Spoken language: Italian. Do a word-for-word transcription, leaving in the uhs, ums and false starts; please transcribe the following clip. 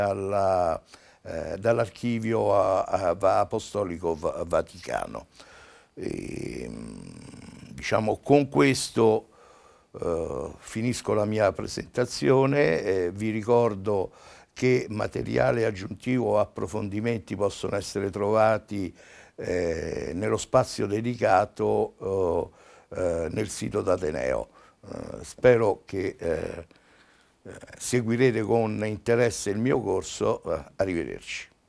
alla, eh, dall'archivio a- a- apostolico va- vaticano. E, diciamo, con questo eh, finisco la mia presentazione. Eh, vi ricordo che materiale aggiuntivo o approfondimenti possono essere trovati eh, nello spazio dedicato eh, eh, nel sito d'Ateneo. Eh, spero che eh, eh, seguirete con interesse il mio corso. Eh, arrivederci.